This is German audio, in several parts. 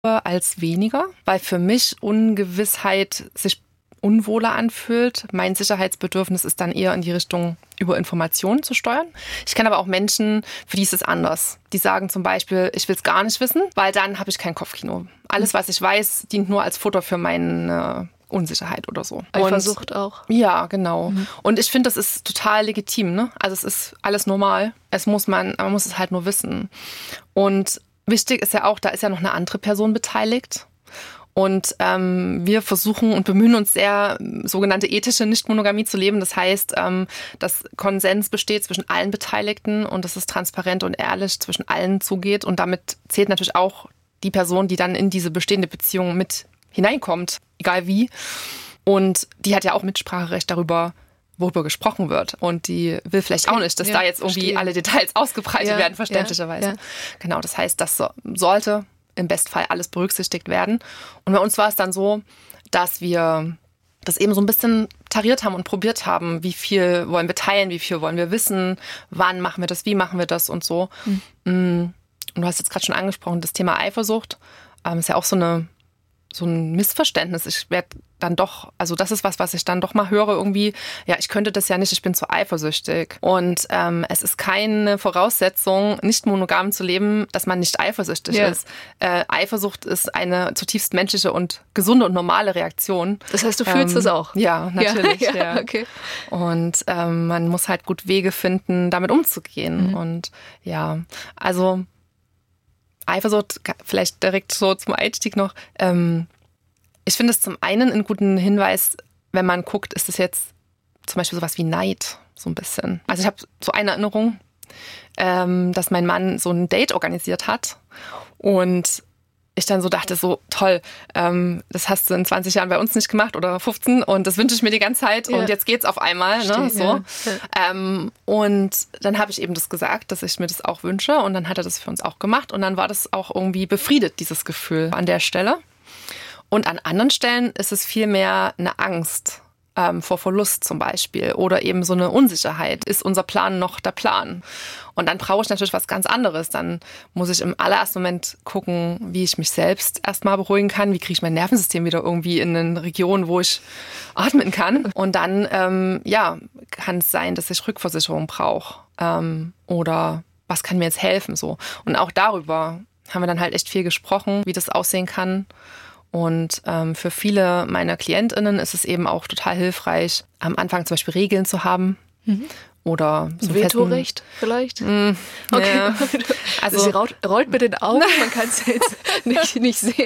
als weniger, weil für mich Ungewissheit sich unwohler anfühlt. Mein Sicherheitsbedürfnis ist dann eher in die Richtung, über Informationen zu steuern. Ich kenne aber auch Menschen, für die ist es anders. Die sagen zum Beispiel, ich will es gar nicht wissen, weil dann habe ich kein Kopfkino. Alles, was ich weiß, dient nur als Futter für meine Unsicherheit oder so. Eifersucht auch. Ja, genau. Und ich finde, das ist total legitim, ne? Also es ist alles normal. Man muss es halt nur wissen. Und wichtig ist ja auch, da ist ja noch eine andere Person beteiligt. Und wir versuchen und bemühen uns sehr, sogenannte ethische Nichtmonogamie zu leben. Das heißt, dass Konsens besteht zwischen allen Beteiligten und dass es transparent und ehrlich zwischen allen zugeht. Und damit zählt natürlich auch die Person, die dann in diese bestehende Beziehung mit hineinkommt, egal wie. Und die hat ja auch Mitspracherecht darüber, worüber gesprochen wird. Und die will vielleicht auch nicht, dass da jetzt irgendwie alle Details ausgebreitet werden, verständlicherweise. Ja. Genau, das heißt, das sollte im Bestfall alles berücksichtigt werden. Und bei uns war es dann so, dass wir das eben so ein bisschen tariert haben und probiert haben, wie viel wollen wir teilen, wie viel wollen wir wissen, wann machen wir das, wie machen wir das und so. Und du hast jetzt gerade schon angesprochen, das Thema Eifersucht ist ja auch so ein Missverständnis. Ich werde dann doch, also das ist was ich dann doch mal höre irgendwie, ja, ich könnte das ja nicht, ich bin zu eifersüchtig. Und es ist keine Voraussetzung, nicht monogam zu leben, dass man nicht eifersüchtig ist. Eifersucht ist eine zutiefst menschliche und gesunde und normale Reaktion. Das heißt, du fühlst das auch? Ja, natürlich. Ja. Okay. Und man muss halt gut Wege finden, damit umzugehen. Und ja, also Eifersucht, vielleicht direkt so zum Einstieg noch. Ich finde es zum einen einen guten Hinweis, wenn man guckt, ist es jetzt zum Beispiel sowas wie Neid, so ein bisschen. Also ich habe so eine Erinnerung, dass mein Mann so ein Date organisiert hat und ich dann so dachte, so toll, das hast du in 20 Jahren bei uns nicht gemacht oder 15 und das wünsche ich mir die ganze Zeit und jetzt geht's auf einmal. Ne, so. Und dann habe ich eben das gesagt, dass ich mir das auch wünsche und dann hat er das für uns auch gemacht und dann war das auch irgendwie befriedet, dieses Gefühl an der Stelle. Und an anderen Stellen ist es vielmehr eine Angst vor Verlust zum Beispiel oder eben so eine Unsicherheit. Ist unser Plan noch der Plan? Und dann brauche ich natürlich was ganz anderes. Dann muss ich im allerersten Moment gucken, wie ich mich selbst erstmal beruhigen kann. Wie kriege ich mein Nervensystem wieder irgendwie in eine Region, wo ich atmen kann. Und dann kann es sein, dass ich Rückversicherung brauche. Oder was kann mir jetzt helfen? So. Und auch darüber haben wir dann halt echt viel gesprochen, wie das aussehen kann. Und für viele meiner KlientInnen ist es eben auch total hilfreich, am Anfang zum Beispiel Regeln zu haben. Oder so Vetorecht vielleicht? Okay. Ja. Also sie rollt mit den Augen, man kann es jetzt nicht sehen.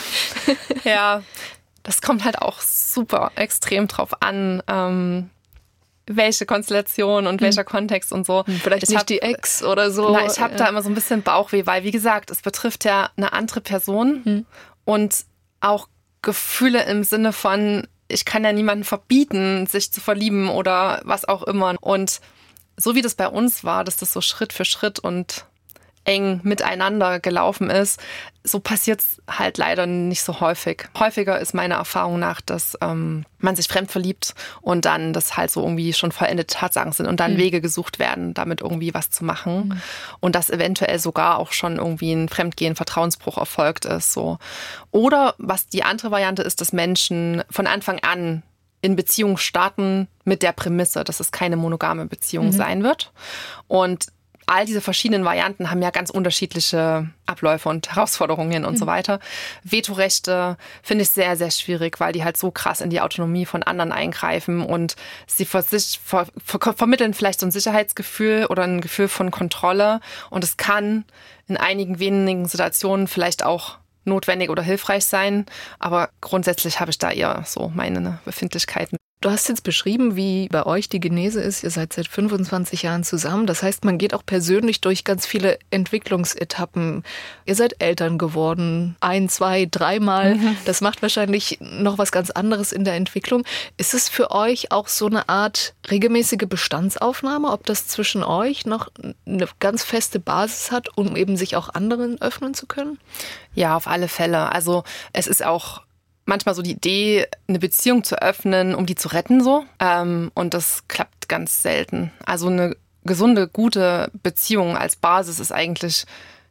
Ja, das kommt halt auch super extrem drauf an, welche Konstellation und welcher Kontext und so. Vielleicht nicht die Ex oder so. Ich habe da immer so ein bisschen Bauchweh, weil wie gesagt, es betrifft ja eine andere Person und auch Gefühle im Sinne von, ich kann ja niemanden verbieten, sich zu verlieben oder was auch immer. Und so wie das bei uns war, dass das so Schritt für Schritt und eng miteinander gelaufen ist, so passiert es halt leider nicht so häufig. Häufiger ist meiner Erfahrung nach, dass man sich fremd verliebt und dann das halt so irgendwie schon vollendete Tatsachen sind und dann Wege gesucht werden, damit irgendwie was zu machen. Und dass eventuell sogar auch schon irgendwie ein Fremdgehen, Vertrauensbruch erfolgt ist. So. Oder was die andere Variante ist, dass Menschen von Anfang an in Beziehung starten mit der Prämisse, dass es keine monogame Beziehung sein wird. Und all diese verschiedenen Varianten haben ja ganz unterschiedliche Abläufe und Herausforderungen und so weiter. Vetorechte finde ich sehr, sehr schwierig, weil die halt so krass in die Autonomie von anderen eingreifen und sie vermitteln vielleicht so ein Sicherheitsgefühl oder ein Gefühl von Kontrolle und es kann in einigen wenigen Situationen vielleicht auch notwendig oder hilfreich sein, aber grundsätzlich habe ich da eher so meine Befindlichkeiten. Du hast jetzt beschrieben, wie bei euch die Genese ist. Ihr seid seit 25 Jahren zusammen. Das heißt, man geht auch persönlich durch ganz viele Entwicklungsetappen. Ihr seid Eltern geworden, 1, 2, 3 Mal. Das macht wahrscheinlich noch was ganz anderes in der Entwicklung. Ist es für euch auch so eine Art regelmäßige Bestandsaufnahme, ob das zwischen euch noch eine ganz feste Basis hat, um eben sich auch anderen öffnen zu können? Ja, auf alle Fälle. Also es ist auch manchmal so die Idee, eine Beziehung zu öffnen, um die zu retten so. Und das klappt ganz selten. Also eine gesunde, gute Beziehung als Basis ist eigentlich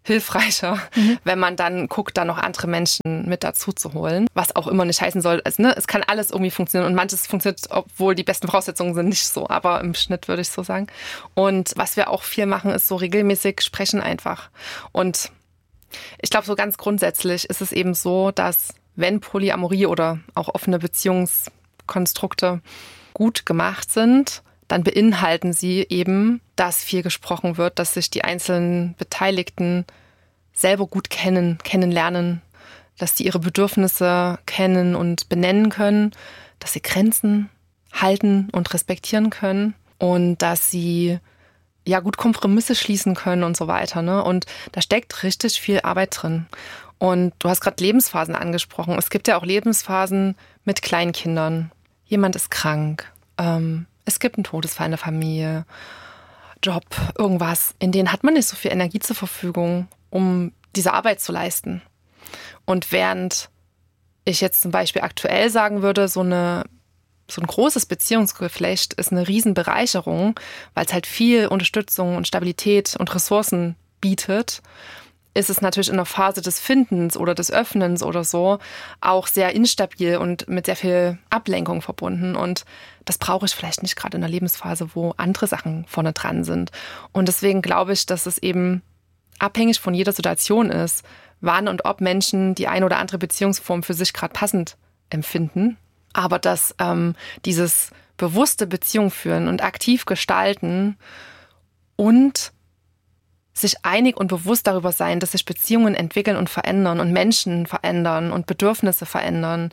hilfreicher, wenn man dann guckt, da noch andere Menschen mit dazu zu holen. Was auch immer nicht heißen soll. Also, es kann alles irgendwie funktionieren und manches funktioniert, obwohl die besten Voraussetzungen sind, nicht so. Aber im Schnitt würde ich so sagen. Und was wir auch viel machen, ist so regelmäßig sprechen einfach. Und ich glaube, so ganz grundsätzlich ist es eben so, dass wenn Polyamorie oder auch offene Beziehungskonstrukte gut gemacht sind, dann beinhalten sie eben, dass viel gesprochen wird, dass sich die einzelnen Beteiligten selber gut kennenlernen, dass sie ihre Bedürfnisse kennen und benennen können, dass sie Grenzen halten und respektieren können und dass sie ja gut Kompromisse schließen können und so weiter. Ne? Und da steckt richtig viel Arbeit drin. Und du hast gerade Lebensphasen angesprochen. Es gibt ja auch Lebensphasen mit Kleinkindern. Jemand ist krank. Es gibt einen Todesfall in der Familie, Job, irgendwas. In denen hat man nicht so viel Energie zur Verfügung, um diese Arbeit zu leisten. Und während ich jetzt zum Beispiel aktuell sagen würde, so ein großes Beziehungsgeflecht ist eine Riesenbereicherung, weil es halt viel Unterstützung und Stabilität und Ressourcen bietet, ist es natürlich in der Phase des Findens oder des Öffnens oder so auch sehr instabil und mit sehr viel Ablenkung verbunden. Und das brauche ich vielleicht nicht gerade in einer Lebensphase, wo andere Sachen vorne dran sind. Und deswegen glaube ich, dass es eben abhängig von jeder Situation ist, wann und ob Menschen die eine oder andere Beziehungsform für sich gerade passend empfinden. Aber dass dieses bewusste Beziehung führen und aktiv gestalten und sich einig und bewusst darüber sein, dass sich Beziehungen entwickeln und verändern und Menschen verändern und Bedürfnisse verändern,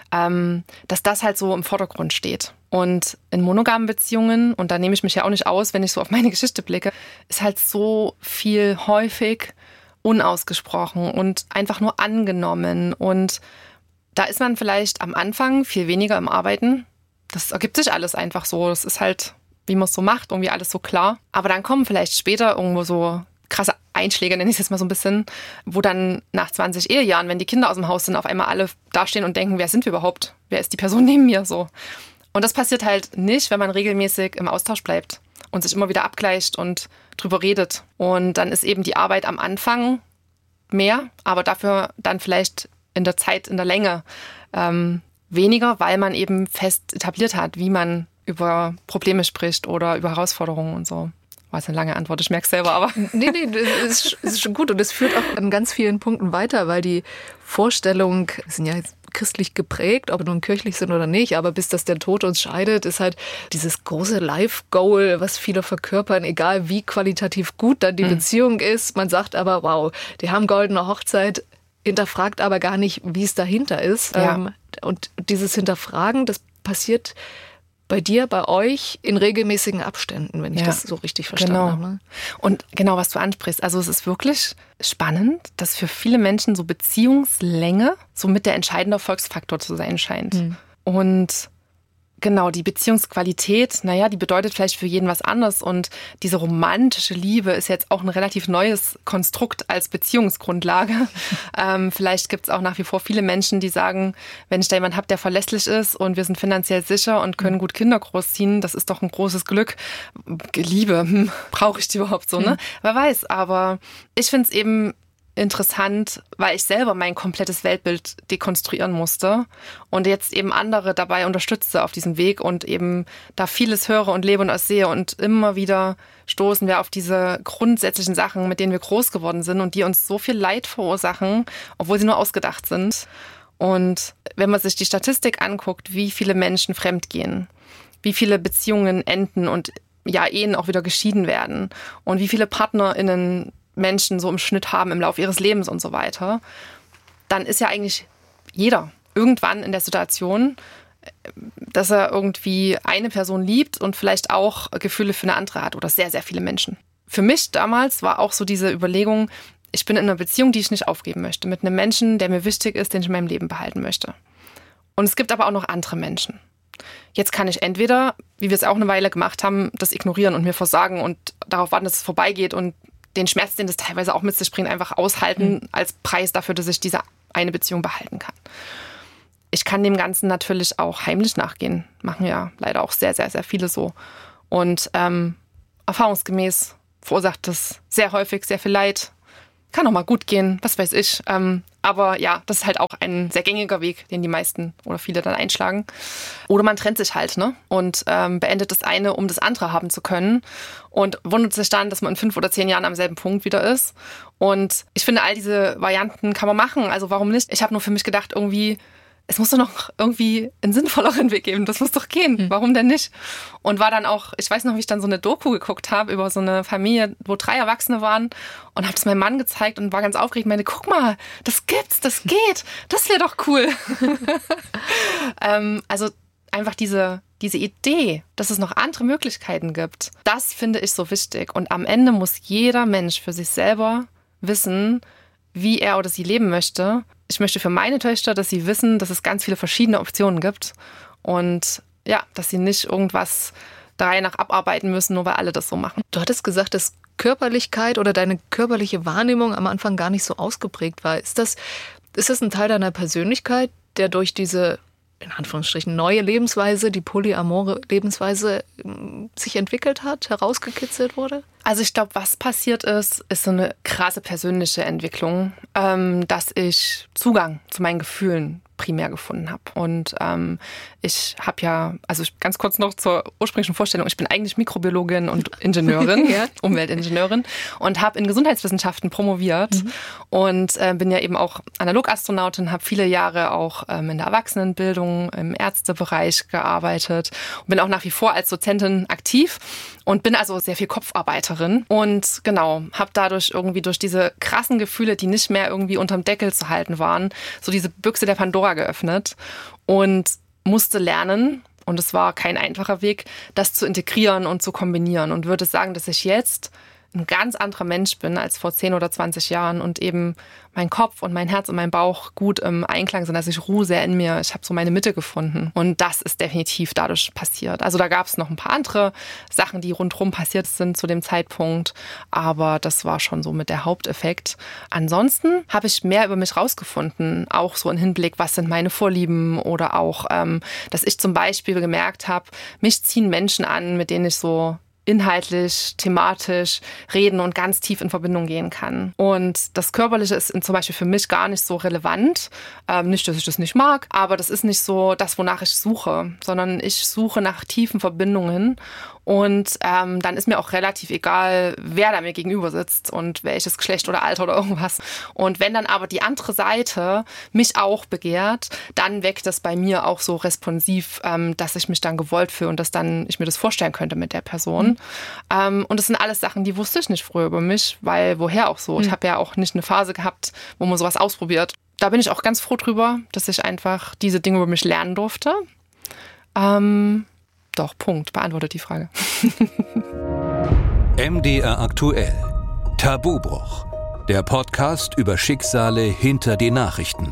dass das halt so im Vordergrund steht. Und in monogamen Beziehungen, und da nehme ich mich ja auch nicht aus, wenn ich so auf meine Geschichte blicke, ist halt so viel häufig unausgesprochen und einfach nur angenommen. Und da ist man vielleicht am Anfang viel weniger im Arbeiten. Das ergibt sich alles einfach so. Das ist halt, wie man es so macht, irgendwie alles so klar. Aber dann kommen vielleicht später irgendwo so krasse Einschläge, nenne ich es jetzt mal so ein bisschen, wo dann nach 20 Ehejahren, wenn die Kinder aus dem Haus sind, auf einmal alle dastehen und denken, wer sind wir überhaupt? Wer ist die Person neben mir? So. Und das passiert halt nicht, wenn man regelmäßig im Austausch bleibt und sich immer wieder abgleicht und drüber redet. Und dann ist eben die Arbeit am Anfang mehr, aber dafür dann vielleicht in der Zeit, in der Länge weniger, weil man eben fest etabliert hat, wie man über Probleme spricht oder über Herausforderungen und so. War jetzt eine lange Antwort, ich merke es selber, aber... Nee, das ist schon gut und es führt auch an ganz vielen Punkten weiter, weil die Vorstellung, wir sind ja jetzt christlich geprägt, ob wir nun kirchlich sind oder nicht, aber bis dass der Tod uns scheidet, ist halt dieses große Life-Goal, was viele verkörpern, egal wie qualitativ gut dann die Beziehung ist. Man sagt aber, wow, die haben goldene Hochzeit, hinterfragt aber gar nicht, wie es dahinter ist. Ja. Und dieses Hinterfragen, das passiert bei dir, bei euch in regelmäßigen Abständen, wenn ich das so richtig verstanden habe. Ne? Und genau, was du ansprichst. Also es ist wirklich spannend, dass für viele Menschen so Beziehungslänge so mit der entscheidende Erfolgsfaktor zu sein scheint. Und genau, die Beziehungsqualität, die bedeutet vielleicht für jeden was anderes. Und diese romantische Liebe ist jetzt auch ein relativ neues Konstrukt als Beziehungsgrundlage. Vielleicht gibt es auch nach wie vor viele Menschen, die sagen, wenn ich da jemanden habe, der verlässlich ist und wir sind finanziell sicher und können gut Kinder großziehen, das ist doch ein großes Glück. Liebe, brauche ich die überhaupt so, ne? Wer weiß, aber ich finde es eben interessant, weil ich selber mein komplettes Weltbild dekonstruieren musste und jetzt eben andere dabei unterstütze auf diesem Weg und eben da vieles höre und lebe und auch sehe und immer wieder stoßen wir auf diese grundsätzlichen Sachen, mit denen wir groß geworden sind und die uns so viel Leid verursachen, obwohl sie nur ausgedacht sind. Und wenn man sich die Statistik anguckt, wie viele Menschen fremdgehen, wie viele Beziehungen enden und Ehen auch wieder geschieden werden und wie viele PartnerInnen Menschen so im Schnitt haben im Laufe ihres Lebens und so weiter, dann ist ja eigentlich jeder irgendwann in der Situation, dass er irgendwie eine Person liebt und vielleicht auch Gefühle für eine andere hat oder sehr, sehr viele Menschen. Für mich damals war auch so diese Überlegung, ich bin in einer Beziehung, die ich nicht aufgeben möchte, mit einem Menschen, der mir wichtig ist, den ich in meinem Leben behalten möchte. Und es gibt aber auch noch andere Menschen. Jetzt kann ich entweder, wie wir es auch eine Weile gemacht haben, das ignorieren und mir versagen und darauf warten, dass es vorbeigeht und den Schmerz, den das teilweise auch mit sich bringt, einfach aushalten als Preis dafür, dass ich diese eine Beziehung behalten kann. Ich kann dem Ganzen natürlich auch heimlich nachgehen. Machen ja leider auch sehr, sehr, sehr viele so. Und erfahrungsgemäß verursacht das sehr häufig sehr viel Leid, kann auch mal gut gehen, was weiß ich. Aber ja, das ist halt auch ein sehr gängiger Weg, den die meisten oder viele dann einschlagen. Oder man trennt sich halt, ne? Und beendet das eine, um das andere haben zu können. Und wundert sich dann, dass man in 5 oder 10 Jahren am selben Punkt wieder ist. Und ich finde, all diese Varianten kann man machen. Also warum nicht? Ich habe nur für mich gedacht, irgendwie, es muss doch noch irgendwie einen sinnvolleren Weg geben. Das muss doch gehen. Warum denn nicht? Und war dann auch, ich weiß noch, wie ich dann so eine Doku geguckt habe über so eine Familie, wo 3 Erwachsene waren und habe das meinem Mann gezeigt und war ganz aufgeregt und meinte, guck mal, das gibt's, das geht. Das wäre doch cool. Also einfach diese Idee, dass es noch andere Möglichkeiten gibt, das finde ich so wichtig. Und am Ende muss jeder Mensch für sich selber wissen, wie er oder sie leben möchte. Ich möchte für meine Töchter, dass sie wissen, dass es ganz viele verschiedene Optionen gibt und ja, dass sie nicht irgendwas der Reihe nach abarbeiten müssen, nur weil alle das so machen. Du hattest gesagt, dass Körperlichkeit oder deine körperliche Wahrnehmung am Anfang gar nicht so ausgeprägt war. Ist das ein Teil deiner Persönlichkeit, der durch diese, in Anführungsstrichen, neue Lebensweise, die polyamore Lebensweise, sich entwickelt hat, herausgekitzelt wurde? Also ich glaube, was passiert ist so eine krasse persönliche Entwicklung, dass ich Zugang zu meinen Gefühlen primär gefunden habe. Und ich habe ja, also ganz kurz noch zur ursprünglichen Vorstellung, ich bin eigentlich Mikrobiologin und Ingenieurin, ja. Umweltingenieurin und habe in Gesundheitswissenschaften promoviert und bin ja eben auch Analogastronautin, habe viele Jahre auch in der Erwachsenenbildung im Ärztebereich gearbeitet und bin auch nach wie vor als Dozentin aktiv und bin also sehr viel Kopfarbeiterin und genau, habe dadurch irgendwie durch diese krassen Gefühle, die nicht mehr irgendwie unterm Deckel zu halten waren, so diese Büchse der Pandora geöffnet und musste lernen, und es war kein einfacher Weg, das zu integrieren und zu kombinieren und würde sagen, dass ich jetzt ein ganz anderer Mensch bin als vor 10 oder 20 Jahren und eben mein Kopf und mein Herz und mein Bauch gut im Einklang sind. Also ich ruhe sehr in mir. Ich habe so meine Mitte gefunden. Und das ist definitiv dadurch passiert. Also da gab es noch ein paar andere Sachen, die rundherum passiert sind zu dem Zeitpunkt. Aber das war schon so mit der Haupteffekt. Ansonsten habe ich mehr über mich rausgefunden. Auch so im Hinblick, was sind meine Vorlieben oder auch, dass ich zum Beispiel gemerkt habe, mich ziehen Menschen an, mit denen ich so inhaltlich, thematisch reden und ganz tief in Verbindung gehen kann. Und das Körperliche ist zum Beispiel für mich gar nicht so relevant. Nicht, dass ich das nicht mag, aber das ist nicht so das, wonach ich suche, sondern ich suche nach tiefen Verbindungen. Und dann ist mir auch relativ egal, wer da mir gegenüber sitzt und welches Geschlecht oder Alter oder irgendwas. Und wenn dann aber die andere Seite mich auch begehrt, dann weckt das bei mir auch so responsiv, dass ich mich dann gewollt fühle und dass dann ich mir das vorstellen könnte mit der Person. Und das sind alles Sachen, die wusste ich nicht früher über mich, weil woher auch so? Ich habe ja auch nicht eine Phase gehabt, wo man sowas ausprobiert. Da bin ich auch ganz froh drüber, dass ich einfach diese Dinge über mich lernen durfte. Doch, Punkt. Beantwortet die Frage. MDR aktuell. Tabubruch. Der Podcast über Schicksale hinter die Nachrichten.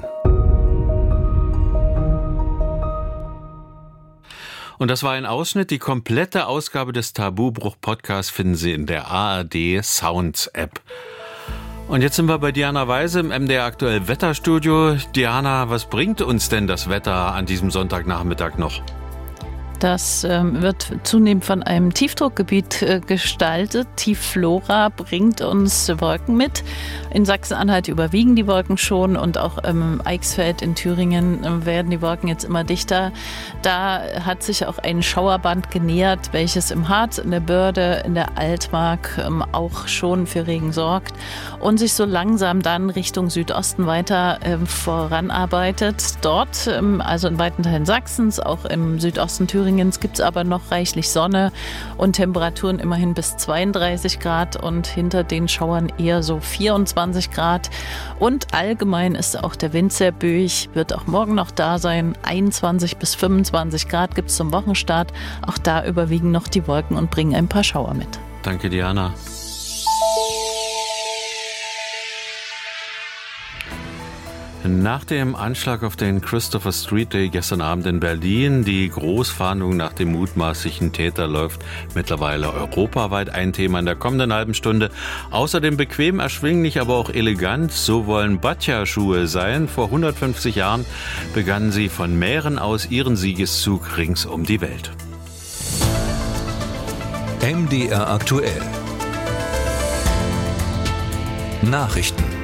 Und das war ein Ausschnitt. Die komplette Ausgabe des Tabubruch-Podcasts finden Sie in der ARD Sounds-App. Und jetzt sind wir bei Diana Weise im MDR aktuell Wetterstudio. Diana, was bringt uns denn das Wetter an diesem Sonntagnachmittag noch? Das wird zunehmend von einem Tiefdruckgebiet gestaltet. Tiefflora bringt uns Wolken mit. In Sachsen-Anhalt überwiegen die Wolken schon und auch im Eichsfeld in Thüringen werden die Wolken jetzt immer dichter. Da hat sich auch ein Schauerband genähert, welches im Harz, in der Börde, in der Altmark auch schon für Regen sorgt und sich so langsam dann Richtung Südosten weiter voranarbeitet. Dort, also in weiten Teilen Sachsens, auch im Südosten Thüringens, gibt es aber noch reichlich Sonne und Temperaturen immerhin bis 32 Grad und hinter den Schauern eher so 24 Grad. Und allgemein ist auch der Wind sehr böig, wird auch morgen noch da sein. 21 bis 25 Grad gibt es zum Wochenstart. Auch da überwiegen noch die Wolken und bringen ein paar Schauer mit. Danke, Diana. Nach dem Anschlag auf den Christopher Street Day gestern Abend in Berlin, die Großfahndung nach dem mutmaßlichen Täter läuft mittlerweile europaweit ein Thema in der kommenden halben Stunde. Außerdem bequem, erschwinglich, aber auch elegant. So wollen Batja-Schuhe sein. Vor 150 Jahren begannen sie von Mähren aus ihren Siegeszug rings um die Welt. MDR aktuell. Nachrichten.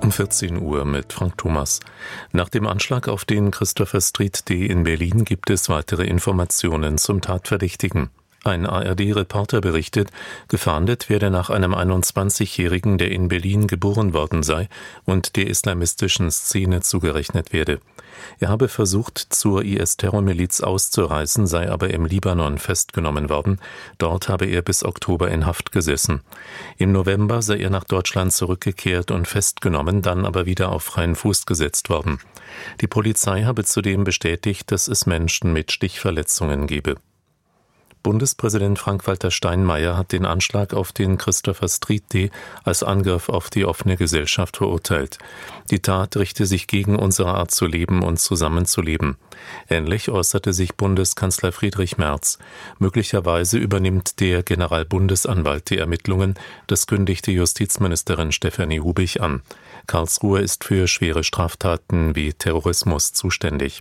Um 14 Uhr mit Frank Thomas. Nach dem Anschlag auf den Christopher Street Day in Berlin gibt es weitere Informationen zum Tatverdächtigen. Ein ARD-Reporter berichtet, gefahndet werde nach einem 21-Jährigen, der in Berlin geboren worden sei und der islamistischen Szene zugerechnet werde. Er habe versucht, zur IS-Terrormiliz auszureisen, sei aber im Libanon festgenommen worden. Dort habe er bis Oktober in Haft gesessen. Im November sei er nach Deutschland zurückgekehrt und festgenommen, dann aber wieder auf freien Fuß gesetzt worden. Die Polizei habe zudem bestätigt, dass es Menschen mit Stichverletzungen gebe. Bundespräsident Frank-Walter Steinmeier hat den Anschlag auf den Christopher Street Day als Angriff auf die offene Gesellschaft verurteilt. Die Tat richte sich gegen unsere Art zu leben und zusammenzuleben. Ähnlich äußerte sich Bundeskanzler Friedrich Merz. Möglicherweise übernimmt der Generalbundesanwalt die Ermittlungen, das kündigte Justizministerin Stefanie Hubich an. Karlsruhe ist für schwere Straftaten wie Terrorismus zuständig.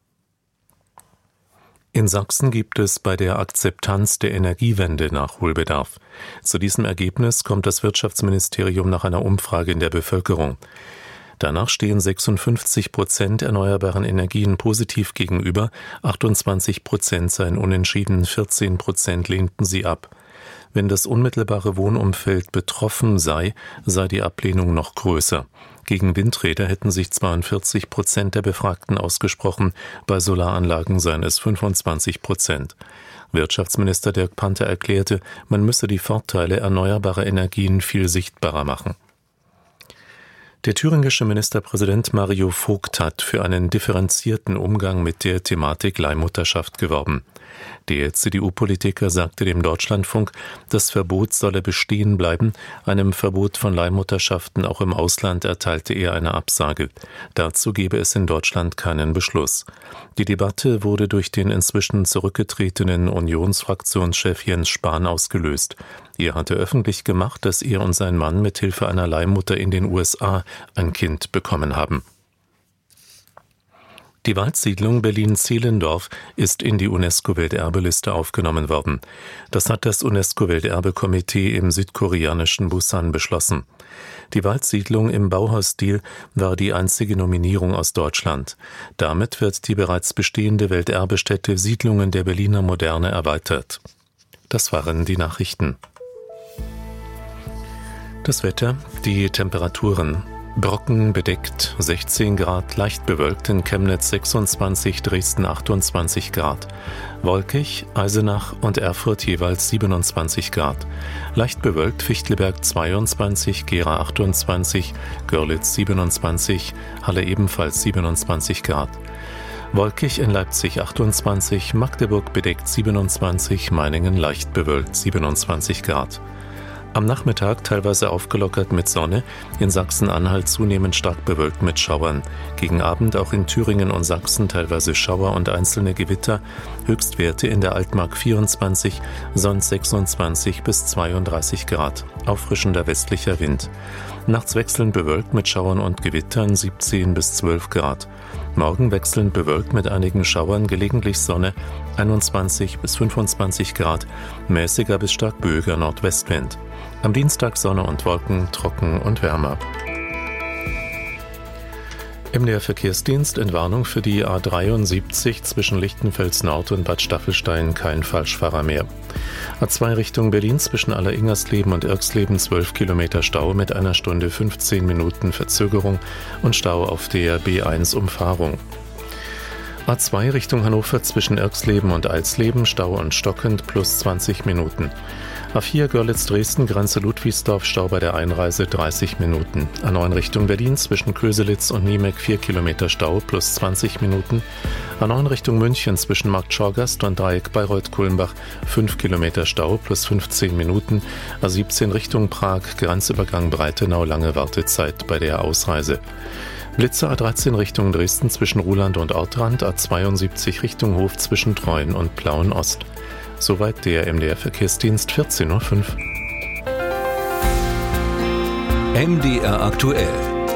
In Sachsen gibt es bei der Akzeptanz der Energiewende Nachholbedarf. Zu diesem Ergebnis kommt das Wirtschaftsministerium nach einer Umfrage in der Bevölkerung. Danach stehen 56% erneuerbaren Energien positiv gegenüber, 28% seien unentschieden, 14% lehnten sie ab. Wenn das unmittelbare Wohnumfeld betroffen sei, sei die Ablehnung noch größer. Gegen Windräder hätten sich 42% der Befragten ausgesprochen, bei Solaranlagen seien es 25%. Wirtschaftsminister Dirk Panther erklärte, man müsse die Vorteile erneuerbarer Energien viel sichtbarer machen. Der thüringische Ministerpräsident Mario Vogt hat für einen differenzierten Umgang mit der Thematik Leihmutterschaft geworben. Der CDU-Politiker sagte dem Deutschlandfunk, das Verbot solle bestehen bleiben. Einem Verbot von Leihmutterschaften auch im Ausland erteilte er eine Absage. Dazu gebe es in Deutschland keinen Beschluss. Die Debatte wurde durch den inzwischen zurückgetretenen Unionsfraktionschef Jens Spahn ausgelöst. Er hatte öffentlich gemacht, dass er und sein Mann mit Hilfe einer Leihmutter in den USA ein Kind bekommen haben. Die Waldsiedlung Berlin-Zehlendorf ist in die UNESCO-Welterbeliste aufgenommen worden. Das hat das UNESCO-Welterbekomitee im südkoreanischen Busan beschlossen. Die Waldsiedlung im Bauhausstil war die einzige Nominierung aus Deutschland. Damit wird die bereits bestehende Welterbestätte Siedlungen der Berliner Moderne erweitert. Das waren die Nachrichten. Das Wetter, die Temperaturen. Brocken bedeckt 16 Grad, leicht bewölkt in Chemnitz 26, Dresden 28 Grad. Wolkig, Eisenach und Erfurt jeweils 27 Grad. Leicht bewölkt Fichtelberg 22, Gera 28, Görlitz 27, Halle ebenfalls 27 Grad. Wolkig in Leipzig 28, Magdeburg bedeckt 27, Meiningen leicht bewölkt 27 Grad. Am Nachmittag teilweise aufgelockert mit Sonne, in Sachsen-Anhalt zunehmend stark bewölkt mit Schauern. Gegen Abend auch in Thüringen und Sachsen teilweise Schauer und einzelne Gewitter. Höchstwerte in der Altmark 24, sonst 26 bis 32 Grad. Auffrischender westlicher Wind. Nachts wechselnd bewölkt mit Schauern und Gewittern 17 bis 12 Grad. Morgen wechselnd bewölkt mit einigen Schauern, gelegentlich Sonne 21 bis 25 Grad, mäßiger bis stark böiger Nordwestwind. Am Dienstag Sonne und Wolken, trocken und wärmer. MDR Verkehrsdienst, Entwarnung für die A73 zwischen Lichtenfels Nord und Bad Staffelstein, kein Falschfahrer mehr. A2 Richtung Berlin zwischen Alleringersleben und Irxleben 12 Kilometer Stau mit 1 Stunde 15 Minuten Verzögerung und Stau auf der B1 Umfahrung. A2 Richtung Hannover zwischen Irxleben und Eisleben, Stau und stockend plus 20 Minuten. A4 Görlitz-Dresden, Grenze Ludwigsdorf, Stau bei der Einreise 30 Minuten. A9 Richtung Berlin zwischen Köselitz und Niemek 4 Kilometer Stau plus 20 Minuten. A9 Richtung München zwischen Markt Schorgast und Dreieck Bayreuth-Kulmbach 5 Kilometer Stau plus 15 Minuten. A17 Richtung Prag, Grenzübergang Breitenau, lange Wartezeit bei der Ausreise. Blitzer A13 Richtung Dresden zwischen Ruhland und Ortrand, A72 Richtung Hof zwischen Treuen und Plauen-Ost. Soweit der MDR Verkehrsdienst, 14.05 Uhr. MDR aktuell.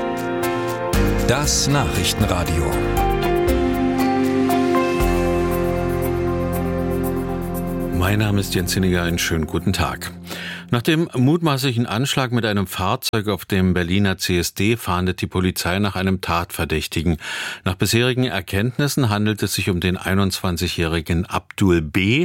Das Nachrichtenradio. Mein Name ist Jens Hinniger, einen schönen guten Tag. Nach dem mutmaßlichen Anschlag mit einem Fahrzeug auf dem Berliner CSD fahndet die Polizei nach einem Tatverdächtigen. Nach bisherigen Erkenntnissen handelt es sich um den 21-jährigen Abdul B.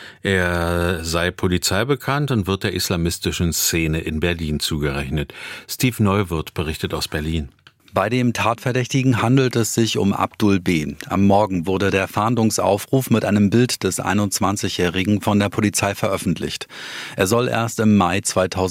Er sei polizeibekannt und wird der islamistischen Szene in Berlin zugerechnet. Steve Neuwirth berichtet aus Berlin. Bei dem Tatverdächtigen handelt es sich um Abdul B. Am Morgen wurde der Fahndungsaufruf mit einem Bild des 21-Jährigen von der Polizei veröffentlicht. Er soll erst im Mai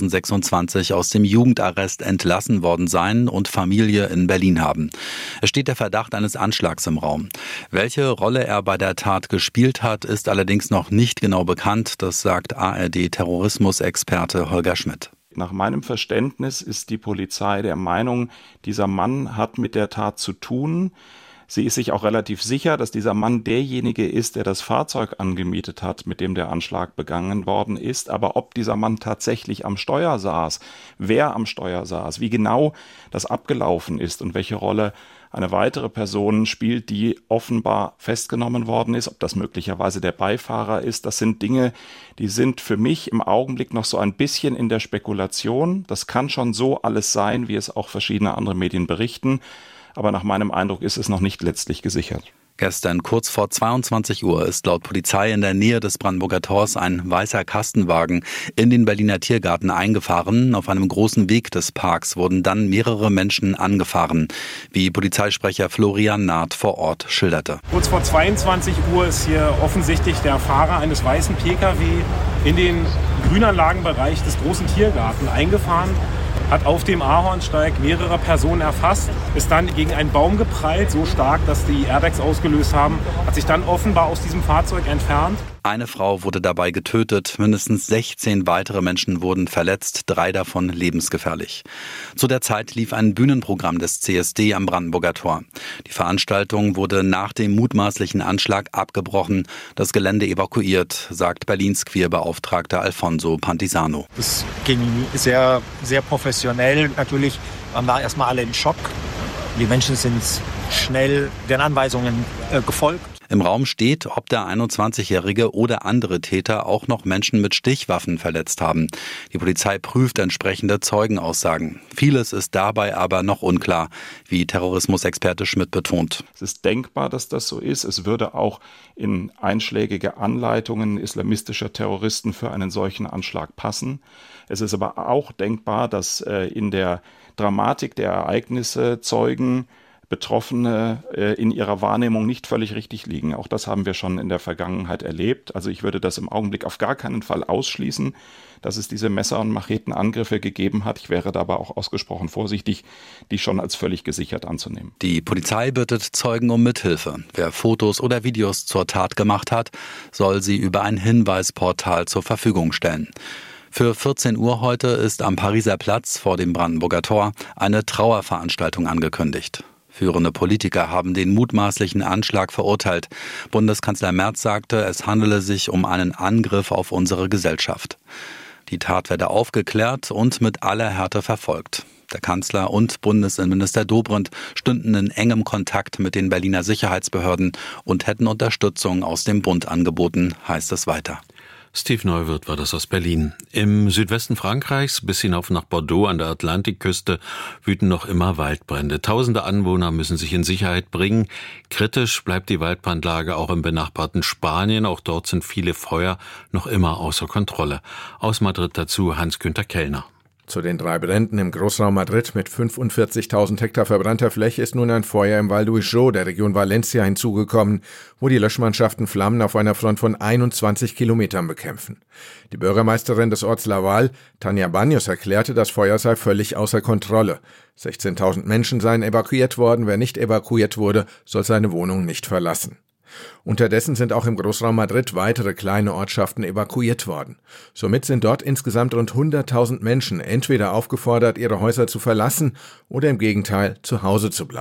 2026 aus dem Jugendarrest entlassen worden sein und Familie in Berlin haben. Es steht der Verdacht eines Anschlags im Raum. Welche Rolle er bei der Tat gespielt hat, ist allerdings noch nicht genau bekannt. Das sagt ARD-Terrorismusexperte Holger Schmidt. Nach meinem Verständnis ist die Polizei der Meinung, dieser Mann hat mit der Tat zu tun. Sie ist sich auch relativ sicher, dass dieser Mann derjenige ist, der das Fahrzeug angemietet hat, mit dem der Anschlag begangen worden ist. Aber ob dieser Mann tatsächlich am Steuer saß, wer am Steuer saß, wie genau das abgelaufen ist und welche Rolle eine weitere Person spielt, die offenbar festgenommen worden ist, ob das möglicherweise der Beifahrer ist. Das sind Dinge, die sind für mich im Augenblick noch so ein bisschen in der Spekulation. Das kann schon so alles sein, wie es auch verschiedene andere Medien berichten. Aber nach meinem Eindruck ist es noch nicht letztlich gesichert. Gestern kurz vor 22 Uhr ist laut Polizei in der Nähe des Brandenburger Tors ein weißer Kastenwagen in den Berliner Tiergarten eingefahren. Auf einem großen Weg des Parks wurden dann mehrere Menschen angefahren, wie Polizeisprecher Florian Naht vor Ort schilderte. Kurz vor 22 Uhr ist hier offensichtlich der Fahrer eines weißen Pkw in den Grünanlagenbereich des großen Tiergarten eingefahren, hat auf dem Ahornsteig mehrere Personen erfasst, ist dann gegen einen Baum geprallt, so stark, dass die Airbags ausgelöst haben, hat sich dann offenbar aus diesem Fahrzeug entfernt. Eine Frau wurde dabei getötet, mindestens 16 weitere Menschen wurden verletzt, 3 davon lebensgefährlich. Zu der Zeit lief ein Bühnenprogramm des CSD am Brandenburger Tor. Die Veranstaltung wurde nach dem mutmaßlichen Anschlag abgebrochen, das Gelände evakuiert, sagt Berlins Queerbeauftragter Alfonso Pantisano. Das ging sehr, sehr professionell. Natürlich waren wir erstmal alle in Schock. Die Menschen sind schnell den Anweisungen gefolgt. Im Raum steht, ob der 21-Jährige oder andere Täter auch noch Menschen mit Stichwaffen verletzt haben. Die Polizei prüft entsprechende Zeugenaussagen. Vieles ist dabei aber noch unklar, wie Terrorismusexperte Schmidt betont. Es ist denkbar, dass das so ist. Es würde auch in einschlägige Anleitungen islamistischer Terroristen für einen solchen Anschlag passen. Es ist aber auch denkbar, dass in der Dramatik der Ereignisse Zeugen, Betroffene in ihrer Wahrnehmung nicht völlig richtig liegen. Auch das haben wir schon in der Vergangenheit erlebt. Also ich würde das im Augenblick auf gar keinen Fall ausschließen, dass es diese Messer- und Machetenangriffe gegeben hat. Ich wäre dabei auch ausgesprochen vorsichtig, die schon als völlig gesichert anzunehmen. Die Polizei bittet Zeugen um Mithilfe. Wer Fotos oder Videos zur Tat gemacht hat, soll sie über ein Hinweisportal zur Verfügung stellen. Für 14 Uhr heute ist am Pariser Platz vor dem Brandenburger Tor eine Trauerveranstaltung angekündigt. Führende Politiker haben den mutmaßlichen Anschlag verurteilt. Bundeskanzler Merz sagte, es handele sich um einen Angriff auf unsere Gesellschaft. Die Tat werde aufgeklärt und mit aller Härte verfolgt. Der Kanzler und Bundesinnenminister Dobrindt stünden in engem Kontakt mit den Berliner Sicherheitsbehörden und hätten Unterstützung aus dem Bund angeboten, heißt es weiter. Steve Neuwirth war das aus Berlin. Im Südwesten Frankreichs bis hinauf nach Bordeaux an der Atlantikküste wüten noch immer Waldbrände. Tausende Anwohner müssen sich in Sicherheit bringen. Kritisch bleibt die Waldbrandlage auch im benachbarten Spanien. Auch dort sind viele Feuer noch immer außer Kontrolle. Aus Madrid dazu Hans-Günther Kellner. Zu den 3 Bränden im Großraum Madrid mit 45.000 Hektar verbrannter Fläche ist nun ein Feuer im Val d'Uixó der Region Valencia hinzugekommen, wo die Löschmannschaften Flammen auf einer Front von 21 Kilometern bekämpfen. Die Bürgermeisterin des Orts Laval, Tania Baños, erklärte, das Feuer sei völlig außer Kontrolle. 16.000 Menschen seien evakuiert worden. Wer nicht evakuiert wurde, soll seine Wohnung nicht verlassen. Unterdessen sind auch im Großraum Madrid weitere kleine Ortschaften evakuiert worden. Somit sind dort insgesamt rund 100.000 Menschen entweder aufgefordert, ihre Häuser zu verlassen oder im Gegenteil zu Hause zu bleiben.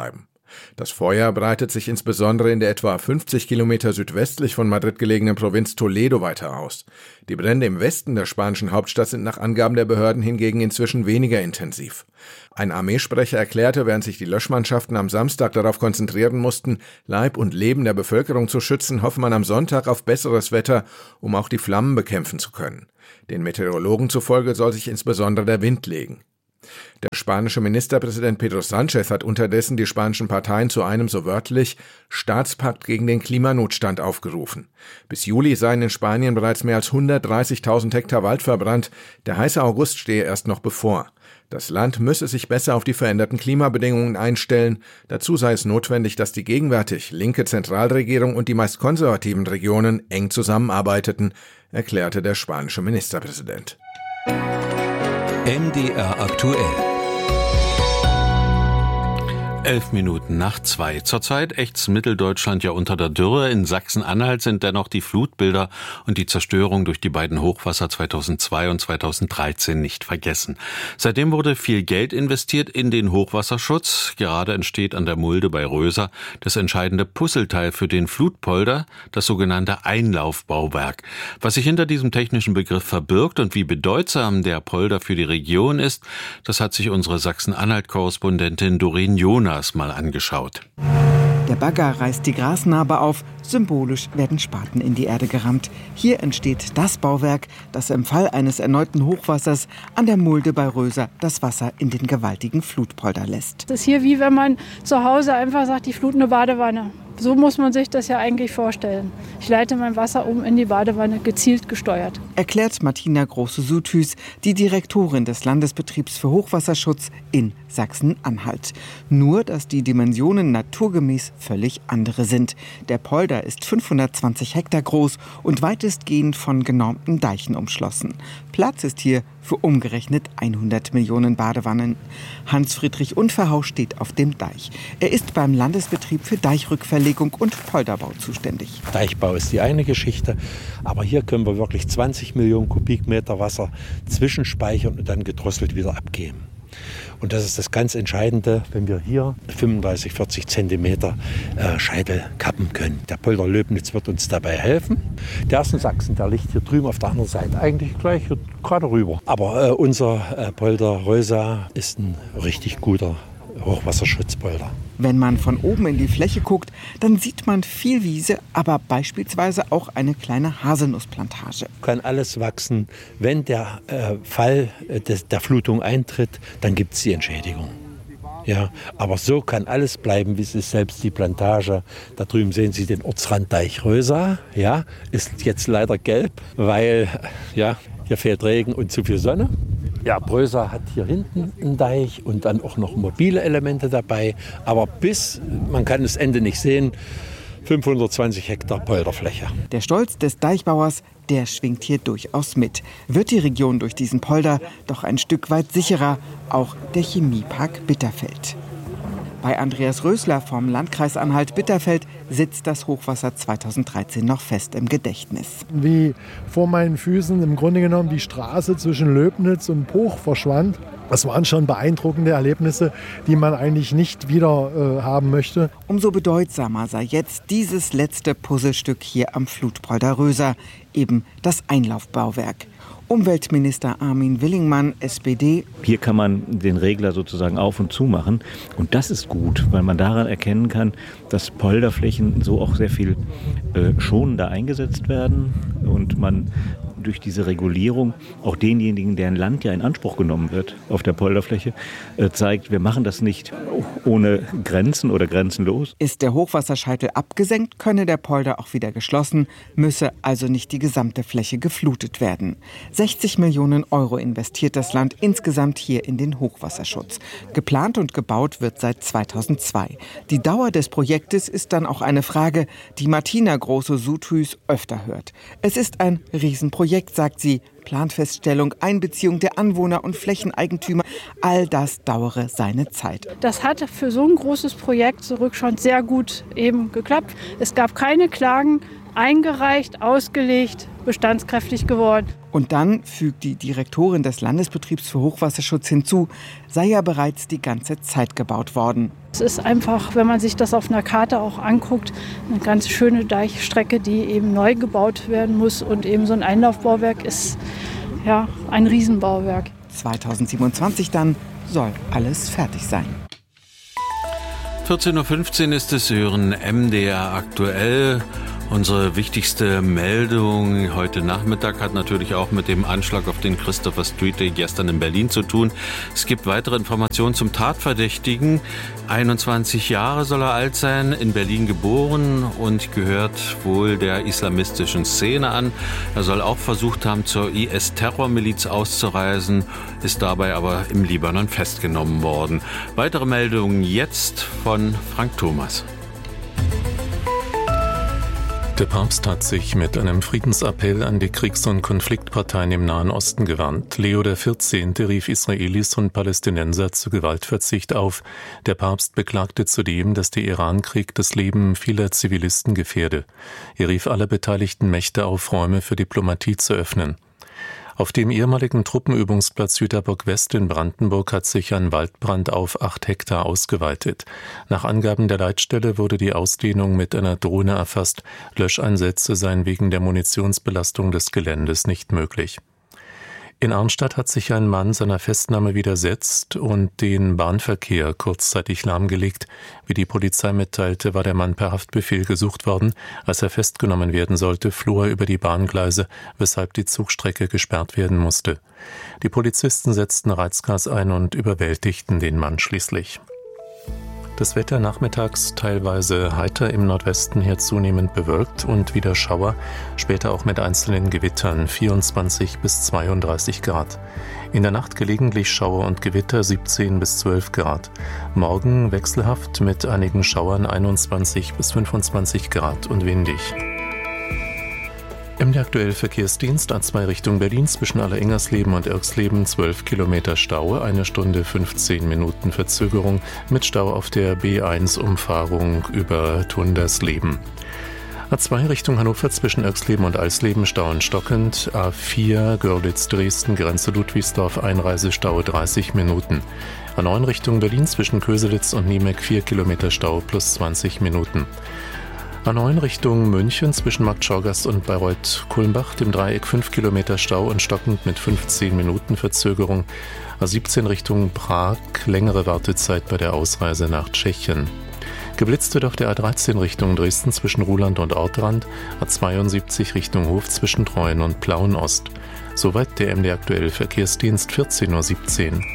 Das Feuer breitet sich insbesondere in der etwa 50 Kilometer südwestlich von Madrid gelegenen Provinz Toledo weiter aus. Die Brände im Westen der spanischen Hauptstadt sind nach Angaben der Behörden hingegen inzwischen weniger intensiv. Ein Armeesprecher erklärte, während sich die Löschmannschaften am Samstag darauf konzentrieren mussten, Leib und Leben der Bevölkerung zu schützen, hoffe man am Sonntag auf besseres Wetter, um auch die Flammen bekämpfen zu können. Den Meteorologen zufolge soll sich insbesondere der Wind legen. Der spanische Ministerpräsident Pedro Sánchez hat unterdessen die spanischen Parteien zu einem, so wörtlich, Staatspakt gegen den Klimanotstand aufgerufen. Bis Juli seien in Spanien bereits mehr als 130.000 Hektar Wald verbrannt. Der heiße August stehe erst noch bevor. Das Land müsse sich besser auf die veränderten Klimabedingungen einstellen. Dazu sei es notwendig, dass die gegenwärtig linke Zentralregierung und die meist konservativen Regionen eng zusammenarbeiteten, erklärte der spanische Ministerpräsident. MDR aktuell. 2:11. Zurzeit ächzt Mitteldeutschland ja unter der Dürre. In Sachsen-Anhalt sind dennoch die Flutbilder und die Zerstörung durch die beiden Hochwasser 2002 und 2013 nicht vergessen. Seitdem wurde viel Geld investiert in den Hochwasserschutz. Gerade entsteht an der Mulde bei Röser das entscheidende Puzzleteil für den Flutpolder, das sogenannte Einlaufbauwerk. Was sich hinter diesem technischen Begriff verbirgt und wie bedeutsam der Polder für die Region ist, das hat sich unsere Sachsen-Anhalt-Korrespondentin Doreen Jonas mal angeschaut. Der Bagger reißt die Grasnarbe auf, symbolisch werden Spaten in die Erde gerammt. Hier entsteht das Bauwerk, das im Fall eines erneuten Hochwassers an der Mulde bei Röser das Wasser in den gewaltigen Flutpolder lässt. Das ist hier wie wenn man zu Hause einfach sagt, die Flut eine Badewanne. So muss man sich das ja eigentlich vorstellen. Ich leite mein Wasser um in die Badewanne, gezielt gesteuert. Erklärt Martina Große-Süthüß, die Direktorin des Landesbetriebs für Hochwasserschutz in Sachsen-Anhalt. Nur, dass die Dimensionen naturgemäß völlig andere sind. Der Polder ist 520 Hektar groß und weitestgehend von genormten Deichen umschlossen. Platz ist hier für umgerechnet 100 Millionen Badewannen. Hans-Friedrich Unverhau steht auf dem Deich. Er ist beim Landesbetrieb für Deichrückverlegung und Polderbau zuständig. Deichbau ist die eine Geschichte, aber hier können wir wirklich 20 Millionen Kubikmeter Wasser zwischenspeichern und dann gedrosselt wieder abgeben. Und das ist das ganz Entscheidende, wenn wir hier 35, 40 Zentimeter Scheitel kappen können. Der Polder Löbnitz wird uns dabei helfen. Der ist in Sachsen, der liegt hier drüben auf der anderen Seite, eigentlich gleich gerade rüber. Aber unser Polder Röser ist ein richtig guter Hochwasserschutzpolder. Wenn man von oben in die Fläche guckt, dann sieht man viel Wiese, aber beispielsweise auch eine kleine Haselnussplantage. Kann alles wachsen. Wenn der Fall der Flutung eintritt, dann gibt es die Entschädigung. Ja, aber so kann alles bleiben, wie es ist. Selbst die Plantage, da drüben sehen Sie den Ortsranddeich Röser, ja, ist jetzt leider gelb, weil ja, hier fehlt Regen und zu viel Sonne. Ja, Röser hat hier hinten einen Deich und dann auch noch mobile Elemente dabei. Aber man kann das Ende nicht sehen, 520 Hektar Polderfläche. Der Stolz des Deichbauers, der schwingt hier durchaus mit. Wird die Region durch diesen Polder doch ein Stück weit sicherer, auch der Chemiepark Bitterfeld. Bei Andreas Rösler vom Landkreis Anhalt-Bitterfeld sitzt das Hochwasser 2013 noch fest im Gedächtnis. Wie vor meinen Füßen im Grunde genommen die Straße zwischen Löbnitz und Poch verschwand. Das waren schon beeindruckende Erlebnisse, die man eigentlich nicht wieder haben möchte. Umso bedeutsamer sei jetzt dieses letzte Puzzlestück hier am Flutpolder Röser, eben das Einlaufbauwerk. Umweltminister Armin Willingmann, SPD. Hier kann man den Regler sozusagen auf und zu machen. Und das ist gut, weil man daran erkennen kann, dass Polderflächen so auch sehr viel schonender eingesetzt werden und man durch diese Regulierung auch denjenigen, deren Land ja in Anspruch genommen wird auf der Polderfläche, zeigt, wir machen das nicht ohne Grenzen oder grenzenlos. Ist der Hochwasserscheitel abgesenkt, könne der Polder auch wieder geschlossen, müsse also nicht die gesamte Fläche geflutet werden. 60 Millionen Euro investiert das Land insgesamt hier in den Hochwasserschutz. Geplant und gebaut wird seit 2002. Die Dauer des Projektes ist dann auch eine Frage, die Martina Große-Süthüß öfter hört. Es ist ein Riesenprojekt, sagt sie. Planfeststellung, Einbeziehung der Anwohner und Flächeneigentümer, all das dauere seine Zeit. Das hat für so ein großes Projekt zurück schon sehr gut eben geklappt. Es gab keine Klagen, eingereicht, ausgelegt, bestandskräftig geworden. Und dann fügt die Direktorin des Landesbetriebs für Hochwasserschutz hinzu, sei ja bereits die ganze Zeit gebaut worden. Es ist einfach, wenn man sich das auf einer Karte auch anguckt, eine ganz schöne Deichstrecke, die eben neu gebaut werden muss. Und eben so ein Einlaufbauwerk ist ja ein Riesenbauwerk. 2027 dann soll alles fertig sein. 14.15 Uhr ist es, Sie hören MDR aktuell. Unsere wichtigste Meldung heute Nachmittag hat natürlich auch mit dem Anschlag auf den Christopher Street Day gestern in Berlin zu tun. Es gibt weitere Informationen zum Tatverdächtigen. 21 Jahre soll er alt sein, in Berlin geboren und gehört wohl der islamistischen Szene an. Er soll auch versucht haben, zur IS-Terrormiliz auszureisen, ist dabei aber im Libanon festgenommen worden. Weitere Meldungen jetzt von Frank Thomas. Der Papst hat sich mit einem Friedensappell an die Kriegs- und Konfliktparteien im Nahen Osten gewandt. Leo XIV. Rief Israelis und Palästinenser zu Gewaltverzicht auf. Der Papst beklagte zudem, dass der Irankrieg das Leben vieler Zivilisten gefährde. Er rief alle beteiligten Mächte auf, Räume für Diplomatie zu öffnen. Auf dem ehemaligen Truppenübungsplatz Jüterbock West in Brandenburg hat sich ein Waldbrand auf 8 Hektar ausgeweitet. Nach Angaben der Leitstelle wurde die Ausdehnung mit einer Drohne erfasst. Löscheinsätze seien wegen der Munitionsbelastung des Geländes nicht möglich. In Arnstadt hat sich ein Mann seiner Festnahme widersetzt und den Bahnverkehr kurzzeitig lahmgelegt. Wie die Polizei mitteilte, war der Mann per Haftbefehl gesucht worden. Als er festgenommen werden sollte, floh er über die Bahngleise, weshalb die Zugstrecke gesperrt werden musste. Die Polizisten setzten Reizgas ein und überwältigten den Mann schließlich. Das Wetter nachmittags teilweise heiter, im Nordwesten hier zunehmend bewölkt und wieder Schauer, später auch mit einzelnen Gewittern, 24 bis 32 Grad. In der Nacht gelegentlich Schauer und Gewitter, 17 bis 12 Grad. Morgen wechselhaft mit einigen Schauern, 21 bis 25 Grad und windig. MDR aktuell Verkehrsdienst A2 Richtung Berlin zwischen Allerengersleben und Irxleben 12 Kilometer Stau, 1 Stunde 15 Minuten Verzögerung mit Stau auf der B1 Umfahrung über Tundersleben. A2 Richtung Hannover zwischen Irxleben und Alsleben Stau und stockend, A4 Görlitz-Dresden Grenze Ludwigsdorf Einreise Stau 30 Minuten. A9 Richtung Berlin zwischen Köselitz und Niemeck 4 Kilometer Stau plus 20 Minuten. A9 Richtung München zwischen Markt Schorgast und Bayreuth-Kulmbach, dem Dreieck 5 Kilometer Stau und stockend mit 15 Minuten Verzögerung. A17 Richtung Prag, längere Wartezeit bei der Ausreise nach Tschechien. Geblitzt wird auf der A13 Richtung Dresden zwischen Ruhland und Ortrand, A72 Richtung Hof zwischen Treuen und Plauen-Ost. Soweit der MDR aktuell Verkehrsdienst, 14.17 Uhr.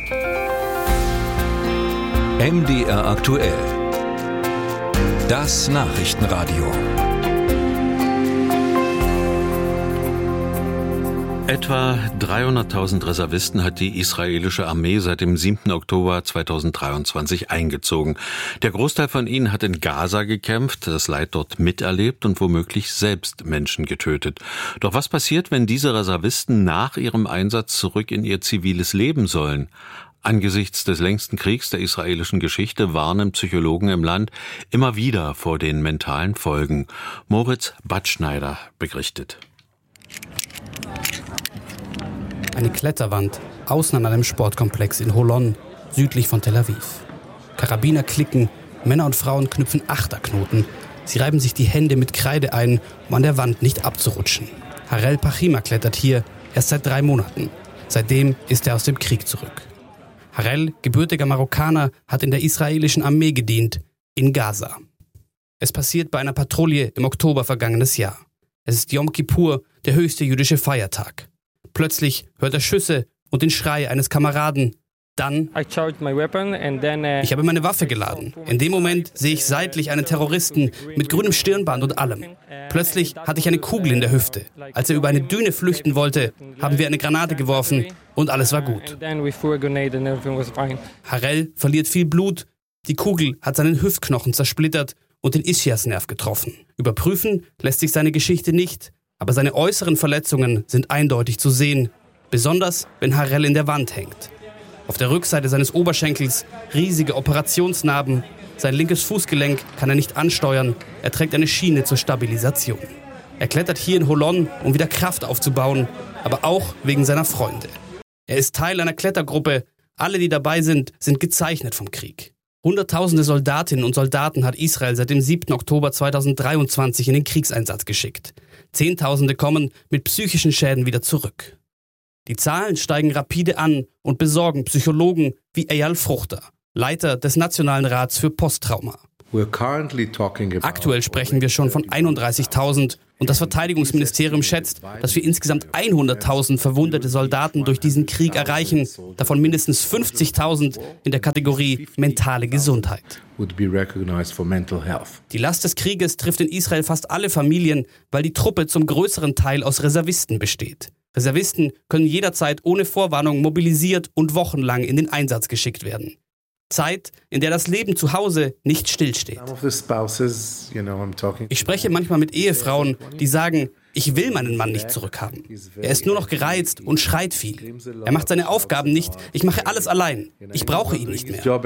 MDR aktuell. Das Nachrichtenradio. Etwa 300.000 Reservisten hat die israelische Armee seit dem 7. Oktober 2023 eingezogen. Der Großteil von ihnen hat in Gaza gekämpft, das Leid dort miterlebt und womöglich selbst Menschen getötet. Doch was passiert, wenn diese Reservisten nach ihrem Einsatz zurück in ihr ziviles Leben sollen? Angesichts des längsten Kriegs der israelischen Geschichte warnen Psychologen im Land immer wieder vor den mentalen Folgen. Moritz Batschneider berichtet. Eine Kletterwand außen an einem Sportkomplex in Holon, südlich von Tel Aviv. Karabiner klicken, Männer und Frauen knüpfen Achterknoten. Sie reiben sich die Hände mit Kreide ein, um an der Wand nicht abzurutschen. Harel Pachima klettert hier erst seit 3 Monaten. Seitdem ist er aus dem Krieg zurück. Harel, gebürtiger Marokkaner, hat in der israelischen Armee gedient, in Gaza. Es passiert bei einer Patrouille im Oktober vergangenes Jahr. Es ist Yom Kippur, der höchste jüdische Feiertag. Plötzlich hört er Schüsse und den Schrei eines Kameraden. Dann, ich habe meine Waffe geladen. In dem Moment sehe ich seitlich einen Terroristen mit grünem Stirnband und allem. Plötzlich hatte ich eine Kugel in der Hüfte. Als er über eine Düne flüchten wollte, haben wir eine Granate geworfen und alles war gut. Harel verliert viel Blut. Die Kugel hat seinen Hüftknochen zersplittert und den Ischiasnerv getroffen. Überprüfen lässt sich seine Geschichte nicht, aber seine äußeren Verletzungen sind eindeutig zu sehen. Besonders, wenn Harel in der Wand hängt. Auf der Rückseite seines Oberschenkels riesige Operationsnarben. Sein linkes Fußgelenk kann er nicht ansteuern. Er trägt eine Schiene zur Stabilisation. Er klettert hier in Holon, um wieder Kraft aufzubauen, aber auch wegen seiner Freunde. Er ist Teil einer Klettergruppe. Alle, die dabei sind gezeichnet vom Krieg. Hunderttausende Soldatinnen und Soldaten hat Israel seit dem 7. Oktober 2023 in den Kriegseinsatz geschickt. Zehntausende kommen mit psychischen Schäden wieder zurück. Die Zahlen steigen rapide an und besorgen Psychologen wie Eyal Fruchter, Leiter des Nationalen Rats für Posttrauma. Aktuell sprechen wir schon von 31.000 und das Verteidigungsministerium schätzt, dass wir insgesamt 100.000 verwundete Soldaten durch diesen Krieg erreichen, davon mindestens 50.000 in der Kategorie mentale Gesundheit. Die Last des Krieges trifft in Israel fast alle Familien, weil die Truppe zum größeren Teil aus Reservisten besteht. Reservisten können jederzeit ohne Vorwarnung mobilisiert und wochenlang in den Einsatz geschickt werden. Zeit, in der das Leben zu Hause nicht stillsteht. Ich spreche manchmal mit Ehefrauen, die sagen, ich will meinen Mann nicht zurückhaben. Er ist nur noch gereizt und schreit viel. Er macht seine Aufgaben nicht, ich mache alles allein. Ich brauche ihn nicht mehr.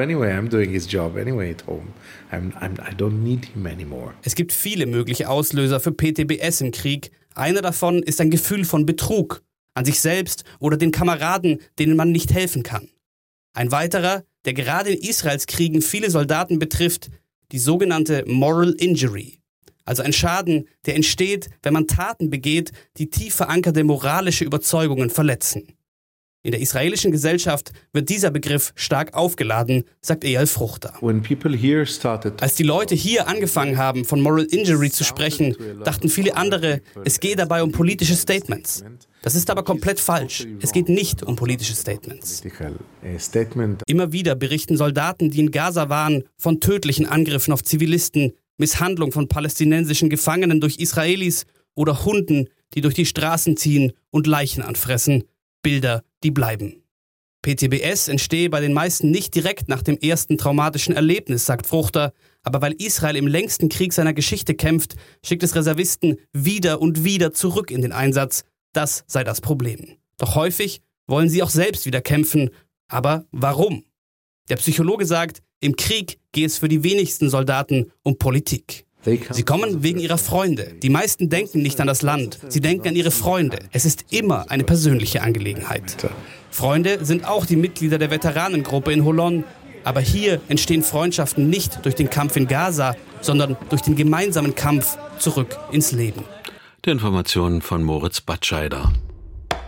Es gibt viele mögliche Auslöser für PTBS im Krieg. Einer davon ist ein Gefühl von Betrug an sich selbst oder den Kameraden, denen man nicht helfen kann. Ein weiterer, der gerade in Israels Kriegen viele Soldaten betrifft, die sogenannte Moral Injury. Also ein Schaden, der entsteht, wenn man Taten begeht, die tief verankerte moralische Überzeugungen verletzen. In der israelischen Gesellschaft wird dieser Begriff stark aufgeladen, sagt Eyal Fruchter. Als die Leute hier angefangen haben, von Moral Injury zu sprechen, dachten viele andere, es gehe dabei um politische Statements. Das ist aber komplett falsch. Es geht nicht um politische Statements. Immer wieder berichten Soldaten, die in Gaza waren, von tödlichen Angriffen auf Zivilisten, Misshandlung von palästinensischen Gefangenen durch Israelis oder Hunden, die durch die Straßen ziehen und Leichen anfressen. Bilder, die bleiben. PTBS entstehe bei den meisten nicht direkt nach dem ersten traumatischen Erlebnis, sagt Fruchter, aber weil Israel im längsten Krieg seiner Geschichte kämpft, schickt es Reservisten wieder und wieder zurück in den Einsatz. Das sei das Problem. Doch häufig wollen sie auch selbst wieder kämpfen. Aber warum? Der Psychologe sagt, im Krieg gehe es für die wenigsten Soldaten um Politik. Sie kommen wegen ihrer Freunde. Die meisten denken nicht an das Land, sie denken an ihre Freunde. Es ist immer eine persönliche Angelegenheit. Freunde sind auch die Mitglieder der Veteranengruppe in Holon. Aber hier entstehen Freundschaften nicht durch den Kampf in Gaza, sondern durch den gemeinsamen Kampf zurück ins Leben. Die Informationen von Moritz Batscheider.